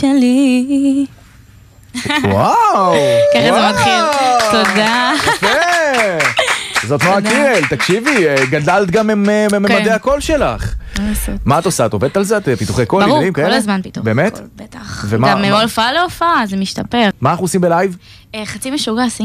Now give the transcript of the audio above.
שלי. וואו! ככה זה מתחיל. תודה. זאת נועה קירל, תקשיבי, גדלת גם מממדי הקול שלך. מה את עושה? את עובדת על זה? את פיתוחי קול? ברור, כל הזמן פיתוחי קול. באמת? בטח. גם מהופעה להופעה, זה משתפר. מה אנחנו עושים בלייב? חצי משוגע,